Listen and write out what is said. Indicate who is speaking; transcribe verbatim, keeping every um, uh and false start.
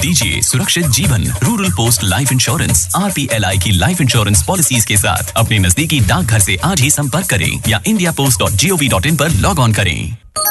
Speaker 1: दीजिए सुरक्षित जीवन। Rural post life insurance R P L I की लाइफ इंश्योरेंस पॉलिसीज के साथ अपने नजदीकी डाकघर से आज ही संपर्क करें या India post dot G O V dot in पर लॉग ऑन करें।